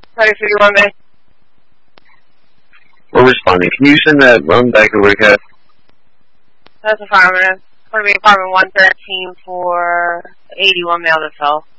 Sorry, 51 May. We're responding. Can you send that loan back to WCAT? That's affirmative. It's going to be apartment 113 for 81 male to fell.